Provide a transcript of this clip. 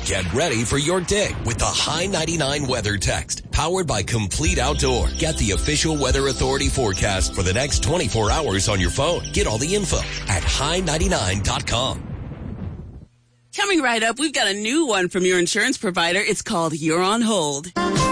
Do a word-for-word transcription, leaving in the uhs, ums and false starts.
Get ready for your day with the High ninety-nine Weather Text, powered by Complete Outdoor. Get the official Weather Authority forecast for the next twenty-four hours on your phone. Get all the info at high ninety-nine dot com. Coming right up, we've got a new one from your insurance provider. It's called You're on Hold.